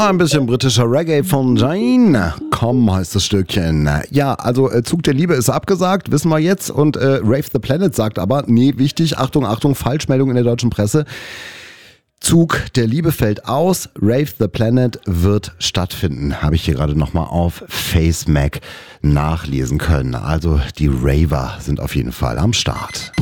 Ein bisschen britischer Reggae von Jane. Komm, heißt das Stückchen. Ja, also Zug der Liebe ist abgesagt, wissen wir jetzt. Und Rave the Planet sagt aber, nee, wichtig, Achtung, Achtung, Falschmeldung in der deutschen Presse. Zug der Liebe fällt aus, Rave the Planet wird stattfinden. Habe ich hier gerade nochmal auf FaceMac nachlesen können. Also die Raver sind auf jeden Fall am Start.